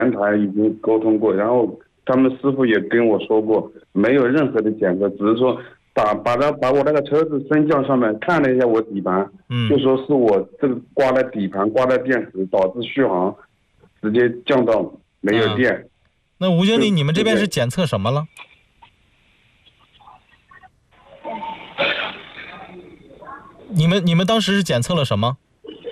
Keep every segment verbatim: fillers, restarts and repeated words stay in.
台已经沟通过，然后他们师傅也跟我说过，没有任何的检测，只是说把把它把我那个车子升降上面看了一下我底盘，嗯，就说是我这个刮了底盘刮了电池导致续航，直接降到没有电。啊、 那吴经理，你们这边是检测什么了？你们你们当时是检测了什么？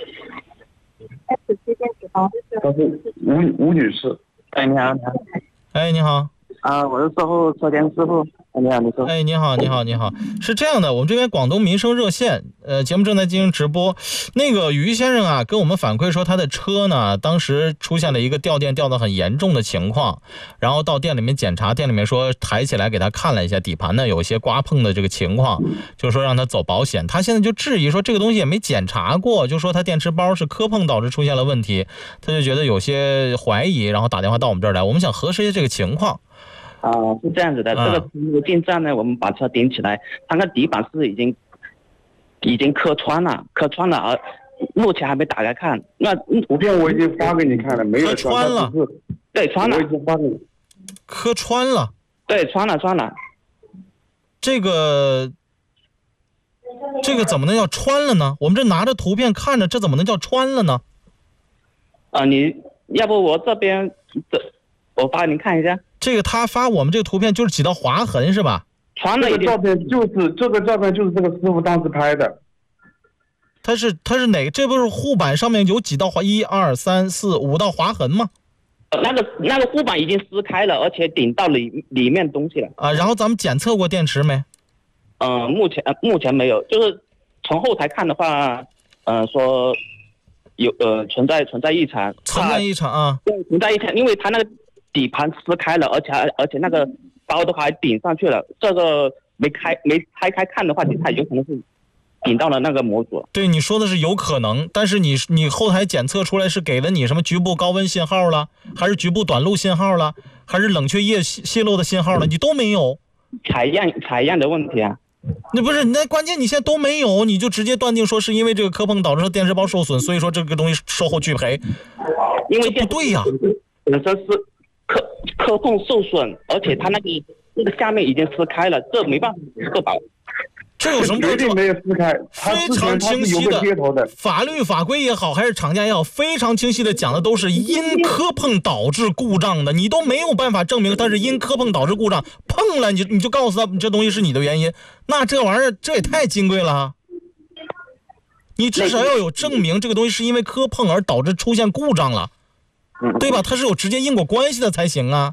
她是吴吴女士。 哎，你好，你好。 哎，你好。 啊，我是售后车间师傅。你好，你说。 哎，你好，你好，你好。是这样的，我们这边广东民生热线，呃，节目正在进行直播。那个于先生啊，跟我们反馈说，他的车呢，当时出现了一个掉电掉得很严重的情况，然后到店里面检查，店里面说抬起来给他看了一下底盘呢，有一些刮碰的这个情况，就说让他走保险。他现在就质疑说，这个东西也没检查过，就说他电池包是磕碰导致出现了问题，他就觉得有些怀疑，然后打电话到我们这儿来，我们想核实一下这个情况。 啊、呃，是这样子的， 啊、 这个进站呢，我们把车顶起来，它那底板是已经已经磕穿了，磕穿了，而目前还没打开看。那图片我已经发给你看了，没有穿了， 对，穿了， 我已经发给你， 磕穿了， 对，穿了，穿了。 这个这个怎么能叫穿了呢？我们这拿着图片看着，这怎么能叫穿了呢？ 啊、呃，你要不我这边这我发给您看一下。 这个他发我们这个图片就是几道划痕是吧？ 传了一个照片就是这个照片就是这个师傅当时拍的。 他是他是哪个？这不是护板上面有几道划？一二三四五道划痕吗？ 呃，那个那个护板已经撕开了，而且顶到里里面东西了。 啊，然后咱们检测过电池没？ 嗯、呃，目前、呃、目前没有，就是从后台看的话，呃，说有呃存在存在异常， 存在异常啊。 对，存在异常，因为它那个底盘撕开了，而且而且那个包的话还顶上去了，这个没开没拆开看的话，它有可能是顶到了那个模组。 对，你说的是有可能，但是你你后台检测出来是给了你什么局部高温信号了，还是局部短路信号了，还是冷却液泄漏的信号了？你都没有。 采样采样的问题啊。 那不是，那关键你现在都没有，你就直接断定说是因为这个磕碰导致电池包受损，所以说这个东西售后拒赔， 因为不对呀、啊， 本身是磕磕碰受损，而且它那个那个下面已经撕开了，这没办法确保。 这有什么绝对没有撕开， 非常清晰的法律法规也好，还是厂家也好，非常清晰的讲的都是因磕碰导致故障的，你都没有办法证明它是因磕碰导致故障，碰了你就你就告诉他这东西是你的原因，那这玩意儿这也太金贵了。你至少要有证明这个东西是因为磕碰而导致出现故障了，对吧？它是有直接因果关系的才行啊。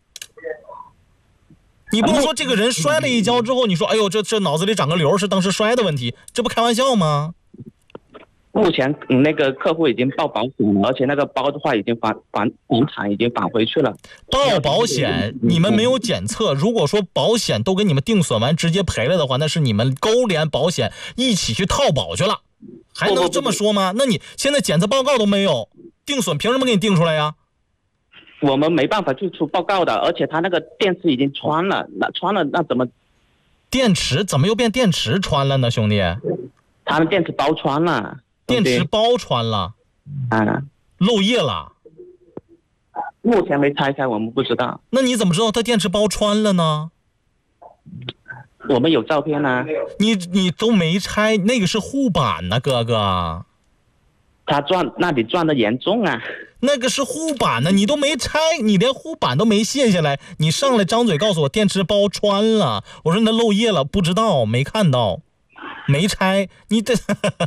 你不能说这个人摔了一跤之后，你说哎呦这这脑子里长个瘤是当时摔的问题，这不开玩笑吗？ 目前、嗯、那个客户已经报保险了，而且那个包的话已经返返返厂已经返回去了。 报保险你们没有检测，如果说保险都给你们定损完直接赔了的话，那是你们勾连保险一起去套保去了，还能这么说吗？那你现在检测报告都没有，定损凭什么给你定出来呀？ 我们没办法去出报告的，而且它那个电池已经穿了，那穿了那怎么？ 电池怎么又变电池穿了呢，兄弟？ 他们电池包穿了， 电池包穿了， 啊， 漏液了。 目前没拆开，我们不知道。 那你怎么知道它电池包穿了呢？ 我们有照片啊。 你你都没拆，那个是护板呢，哥哥。 他撞那里撞得严重啊。 那个是护板呢，你都没拆，你连护板都没卸下来，你上来张嘴告诉我电池包穿了，我说那漏液了，不知道，没看到，没拆，你这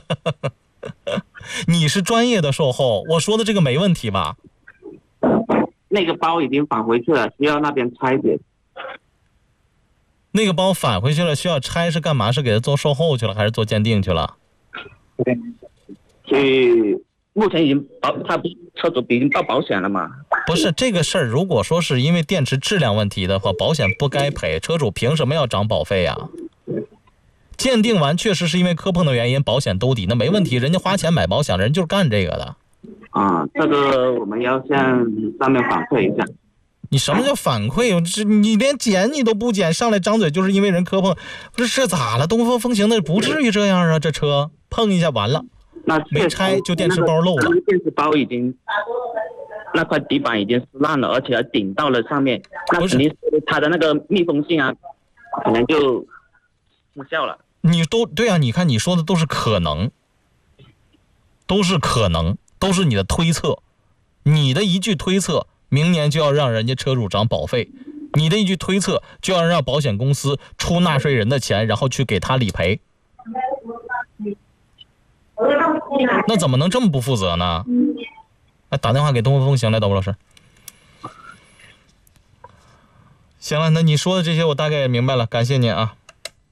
你是专业的售后，我说的这个没问题吧？ 那个包已经返回去了，需要那边拆解。 那个包返回去了，需要拆是干嘛？是给他做售后去了，还是做鉴定去了？ 对，去。目前已经保，他不车主已经报保险了嘛？ 不是这个事儿，如果说是因为电池质量问题的话，保险不该赔，车主凭什么要涨保费呀？鉴定完确实是因为磕碰的原因，保险兜底，那没问题，人家花钱买保险，人就是干这个的。 啊，这个我们要向上面反馈一下。 你什么叫反馈？这你连检你都不检，上来张嘴就是因为人磕碰，不是这咋了？东风风行的不至于这样啊，这车碰一下完了。 那没拆就电池包漏了， 那个电池包已经， 那块底板已经撕烂了，而且还顶到了上面，那肯定是它的那个密封性啊，可能就失效了。 你都对啊，你看你说的都是可能，都是可能，都是你的推测，你的一句推测，明年就要让人家车主涨保费，你的一句推测就要让保险公司出纳税人的钱，然后去给他理赔。那怎么能这么不负责呢？来打电话给东风行来，导播老师。行了，那你说的这些我大概也明白了，感谢您啊。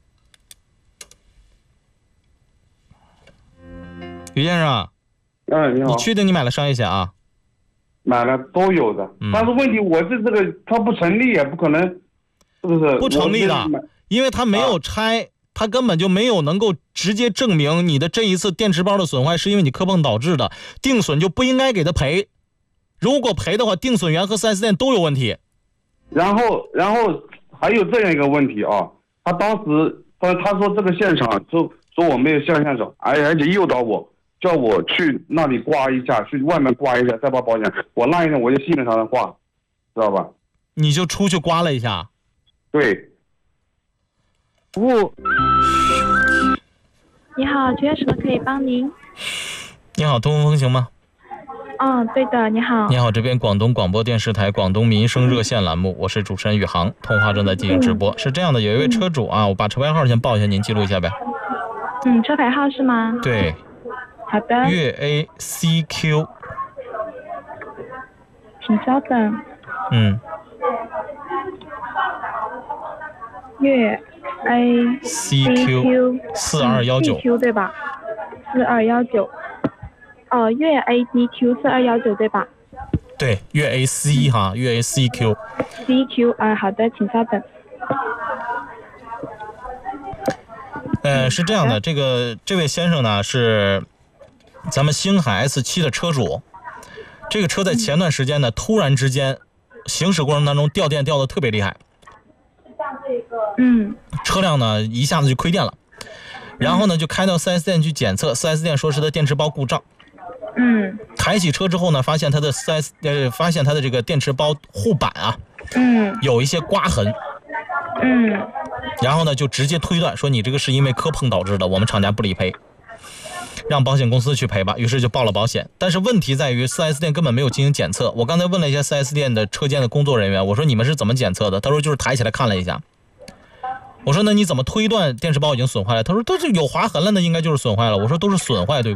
于先生啊， 嗯，你好。 你确定你买了商业险啊？ 买了都有的，嗯、但是问题我是这个它不成立也不可能，是不是？ 不成立的，因为它没有拆。啊，它根本就没有能够直接证明你的这一次电池包的损坏是因为你磕碰导致的，定损就不应该给他赔。如果赔的话，定损员和 四 S 店都有问题。 然后，然后还有这样一个问题啊，他当时他他说这个现场说说我没有向现场，而而且诱导我叫我去那里刮一下，去外面刮一下再把保险，我那一天我就信了他的话，知道吧？ 你就出去刮了一下。 对。 不，你好，有什么可以帮您？ 你好，东风行吗？ 嗯，对的，你好。 你好，这边广东广播电视台广东民生热线栏目，我是主持人宇航，通话正在进行直播。嗯、是这样的，有一位车主啊，我把车牌号先报一下，您记录一下呗。 嗯，车牌号是吗？ 对。 好的。 粤 A C Q。 请稍等。 嗯。 粤 A C Q 四二一九 Q 对吧？四二一九，哦，粤 A D Q 四二一九对吧？ 对，粤 A C 哈，粤 A C Q。 C Q 啊，好的，请稍等。 呃，是这样的，这个这位先生呢是咱们星海 S 七的车主，这个车在前段时间呢，突然之间行驶过程当中掉电掉的特别厉害。 嗯， 车辆呢一下子就亏电了，然后呢就开到 四 S 店去检测， 四 S 店说是他电池包故障。 嗯， 抬起车之后呢，发现他的 四 S 呃发现他的这个电池包护板啊， 嗯， 有一些刮痕。 嗯， 然后呢就直接推断说你这个是因为磕碰导致的，我们厂家不理赔，让保险公司去赔吧，于是就报了保险。但是问题在于 四 S 店根本没有进行检测。我刚才问了一下 四 S 店的车间的工作人员，我说你们是怎么检测的？他说就是抬起来看了一下。我说那你怎么推断电池包已经损坏了？他说都是有划痕了，那应该就是损坏了。我说都是损坏对